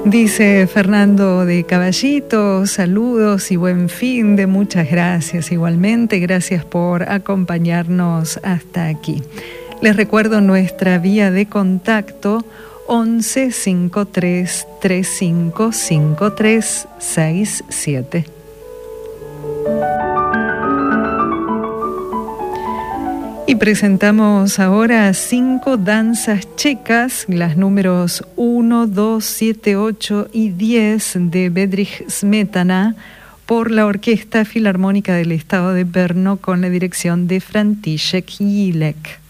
Dice Fernando de Caballito, saludos y buen fin de, muchas gracias igualmente, gracias por acompañarnos hasta aquí. Les recuerdo nuestra vía de contacto 11 53 35 53 67. Y presentamos ahora 5 danzas checas, las números 1, 2, 7, 8 y 10 de Bedřich Smetana por la Orquesta Filarmónica del Estado de Brno con la dirección de František Jílek.